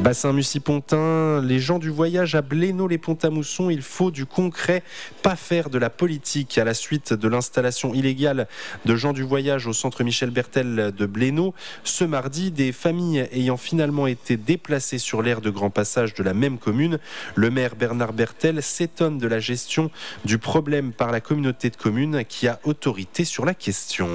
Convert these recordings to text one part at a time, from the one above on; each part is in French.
Bassin Mussy-Pontin, les gens du voyage à Blénaud-les-Pont-à-Mousson, il faut du concret, pas faire de la politique. À la suite de l'installation illégale de gens du voyage au centre Michel Bertel de Blénaud, ce mardi, des familles ayant finalement été déplacées sur l'aire de grand passage de la même commune, le maire Bernard Bertel s'étonne de la gestion du problème par la communauté de communes qui a autorité sur la question.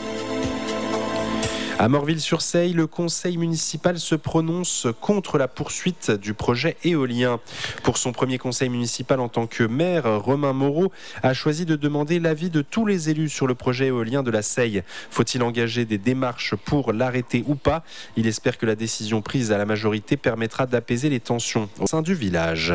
À Morville-sur-Seille, le conseil municipal se prononce contre la poursuite du projet éolien. Pour son premier conseil municipal en tant que maire, Romain Moreau a choisi de demander l'avis de tous les élus sur le projet éolien de la Seille. Faut-il engager des démarches pour l'arrêter ou pas ? Il espère que la décision prise à la majorité permettra d'apaiser les tensions au sein du village.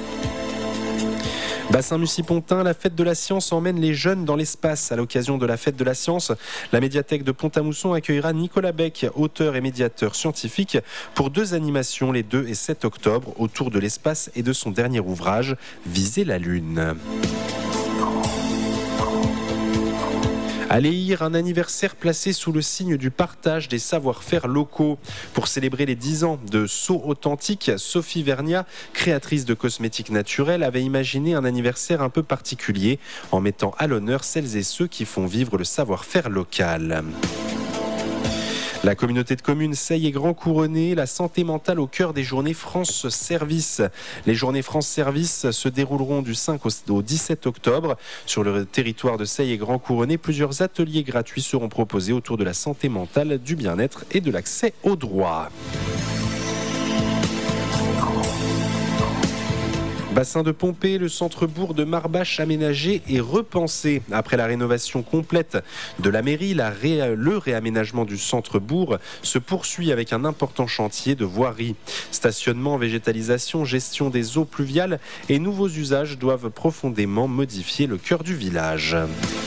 Bassin Mussy-Pontin, la fête de la science emmène les jeunes dans l'espace. À l'occasion de la fête de la science, la médiathèque de Pont-à-Mousson accueillera Nicolas Beck, auteur et médiateur scientifique, pour 2 animations les 2 et 7 octobre autour de l'espace et de son dernier ouvrage, Viser la Lune. À Léhir, un anniversaire placé sous le signe du partage des savoir-faire locaux. Pour célébrer les 10 ans de Seau Authentique, Sophie Vernia, créatrice de cosmétiques naturels, avait imaginé un anniversaire un peu particulier en mettant à l'honneur celles et ceux qui font vivre le savoir-faire local. La communauté de communes Seille et Grand Couronné, la santé mentale au cœur des journées France Service. Les journées France Service se dérouleront du 5 au 17 octobre. Sur le territoire de Seille et Grand Couronné, plusieurs ateliers gratuits seront proposés autour de la santé mentale, du bien-être et de l'accès aux droits. Bassin de Pompée, le centre-bourg de Marbache aménagé et repensé. Après la rénovation complète de la mairie, le réaménagement du centre-bourg se poursuit avec un important chantier de voirie. Stationnement, végétalisation, gestion des eaux pluviales et nouveaux usages doivent profondément modifier le cœur du village.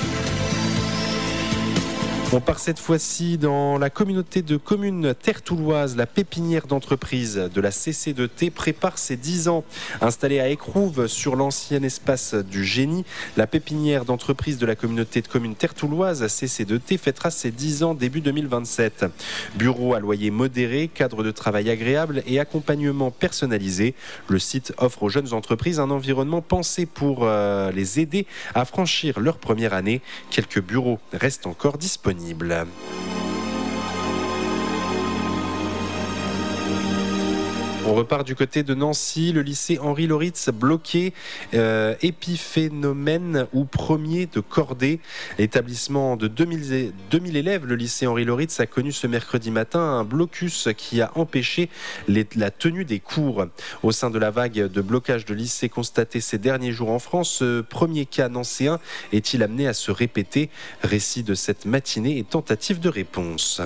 On part cette fois-ci dans la communauté de communes terre-touloise. La pépinière d'entreprise de la CC2T prépare ses 10 ans. Installée à Écrouves sur l'ancien espace du Génie, la pépinière d'entreprise de la communauté de communes terre-touloise CC2T fêtera ses 10 ans début 2027. Bureau à loyer modéré, cadre de travail agréable et accompagnement personnalisé. Le site offre aux jeunes entreprises un environnement pensé pour les aider à franchir leur première année. Quelques bureaux restent encore disponibles. On repart du côté de Nancy, le lycée Henri Loritz bloqué, épiphénomène ou premier de cordée. Établissement de 2000 élèves, le lycée Henri Loritz a connu ce mercredi matin un blocus qui a empêché la tenue des cours. Au sein de la vague de blocage de lycées constatée ces derniers jours en France, ce premier cas nancéen est-il amené à se répéter ? Récit de cette matinée et tentative de réponse.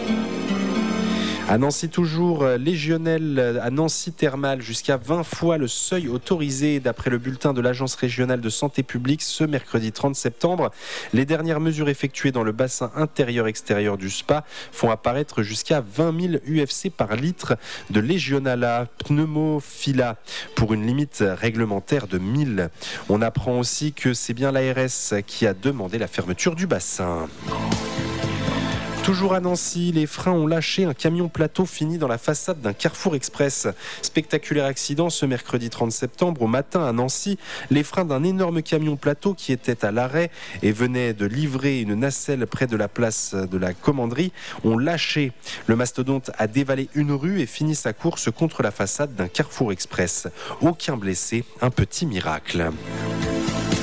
À Nancy toujours, légionnelle à Nancy thermale, jusqu'à 20 fois le seuil autorisé d'après le bulletin de l'Agence régionale de santé publique ce mercredi 30 septembre. Les dernières mesures effectuées dans le bassin intérieur-extérieur du spa font apparaître jusqu'à 20 000 UFC par litre de Legionella pneumophila pour une limite réglementaire de 1000. On apprend aussi que c'est bien l'ARS qui a demandé la fermeture du bassin. Toujours à Nancy, les freins ont lâché, un camion plateau fini dans la façade d'un Carrefour Express. Spectaculaire accident ce mercredi 30 septembre au matin à Nancy. Les freins d'un énorme camion plateau qui était à l'arrêt et venait de livrer une nacelle près de la place de la Commanderie ont lâché. Le mastodonte a dévalé une rue et fini sa course contre la façade d'un Carrefour Express. Aucun blessé, un petit miracle.